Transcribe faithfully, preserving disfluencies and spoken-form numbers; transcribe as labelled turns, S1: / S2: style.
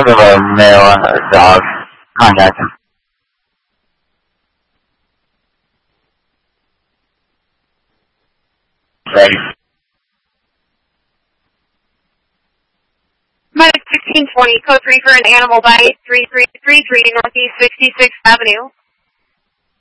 S1: I'll give a male uh, dog contact. Ready.
S2: Medic sixteen twenty, code three for an animal bite, three three three three Northeast sixty-sixth Avenue.